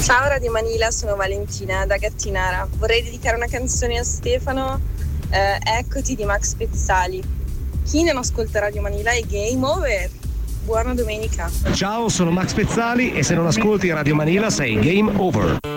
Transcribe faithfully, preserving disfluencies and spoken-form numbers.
Ciao Radio Manila, sono Valentina da Gattinara. Vorrei dedicare una canzone a Stefano, eh, Eccoti di Max Pezzali. Chi non ascolta Radio Manila è game over. Buona domenica. Ciao, sono Max Pezzali e se non ascolti Radio Manila sei game over.